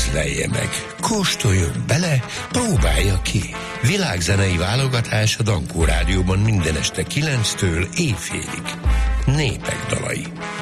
Ízlelje meg, kóstoljon bele, próbálja ki. Világzenei válogatás a Dankó Rádióban minden este 9-től éjfélig. Népek dalai.